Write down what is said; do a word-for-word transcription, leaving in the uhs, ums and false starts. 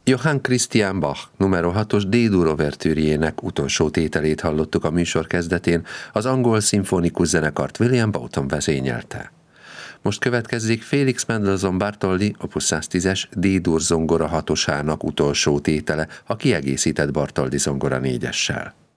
Johann Christian Bach numero hatos D-dur overtűrjének utolsó tételét hallottuk a műsor kezdetén, az angol szimfonikus zenekart William Boughton vezényelte. Most következik Félix Mendelssohn Bartholdy opus száztízes D-dur zongora hatosának utolsó tétele, a kiegészített Bartholdy zongora négyessel.